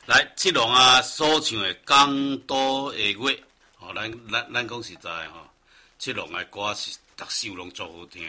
来，七龙啊，所唱的港都的乐，吼，咱讲实在吼，七龙的歌是逐首拢足好听，